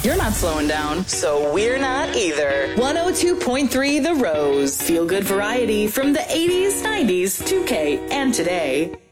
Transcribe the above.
You're not slowing down. So we're not either. 102.3 The Rose. Feel good variety from the 80s, 90s, 2K, and today.